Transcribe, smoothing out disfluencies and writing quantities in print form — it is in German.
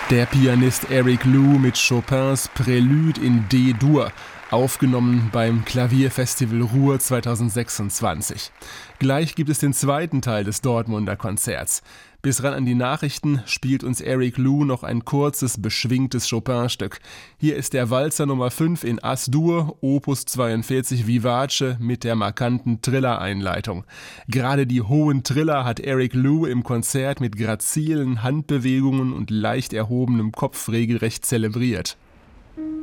Der Pianist Eric Lou mit Chopins Prélude in D-Dur, aufgenommen beim Klavierfestival Ruhr 2026. Gleich gibt es den zweiten Teil des Dortmunder Konzerts. Bis ran an die Nachrichten spielt uns Eric Lou noch ein kurzes, beschwingtes Chopin-Stück. Hier ist der Walzer Nummer 5 in As-Dur, Opus 42 Vivace mit der markanten Triller-Einleitung. Gerade die hohen Triller hat Eric Lou im Konzert mit grazilen Handbewegungen und leicht erhobenem Kopf regelrecht zelebriert.